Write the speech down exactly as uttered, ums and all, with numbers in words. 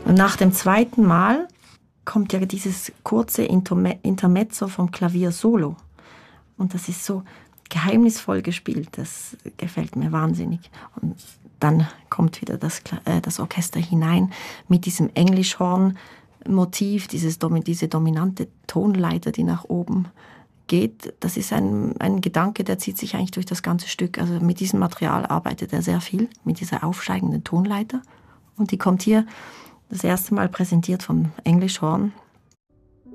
Und nach dem zweiten Mal kommt ja dieses kurze Intermezzo vom Klavier solo. Und das ist so geheimnisvoll gespielt, das gefällt mir wahnsinnig. Und dann kommt wieder das, äh, das Orchester hinein mit diesem Englischhorn-Motiv, dieses, diese dominante Tonleiter, die nach oben geht. Das ist ein, ein Gedanke, der zieht sich eigentlich durch das ganze Stück. Also mit diesem Material arbeitet er sehr viel, mit dieser aufsteigenden Tonleiter. Und die kommt hier das erste Mal präsentiert vom Englischhorn.